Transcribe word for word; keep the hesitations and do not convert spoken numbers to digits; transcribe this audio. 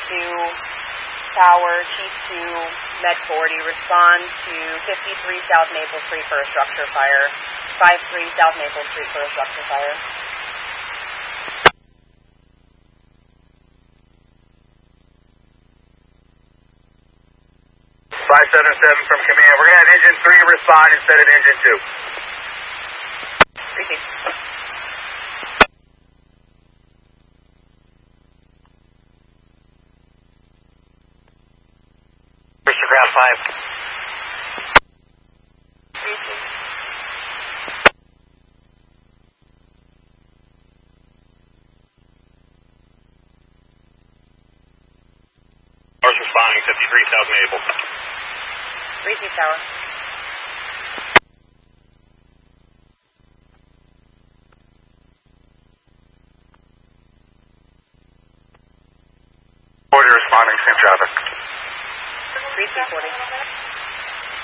two, Tower, Chief two, Med forty, respond to fifty-three South Maple Street for a structure fire. five three South Maple Street for a structure fire. five seven seven from command. We're going to have engine three respond instead of engine two. Repeat. Mister Ground five. Repeat. Tower's responding, fifty-three South Maple. Repeat, Tower. forty responding, same traffic. three two forty.